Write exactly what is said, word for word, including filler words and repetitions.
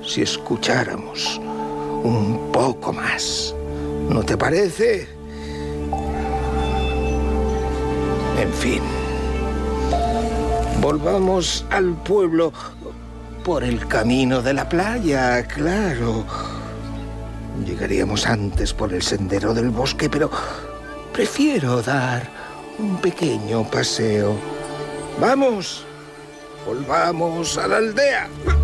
si escucháramos un poco más. ¿No te parece? En fin. Volvamos al pueblo por el camino de la playa, claro. Llegaríamos antes por el sendero del bosque, pero prefiero dar un pequeño paseo. ¡Vamos! ¡Volvamos a la aldea!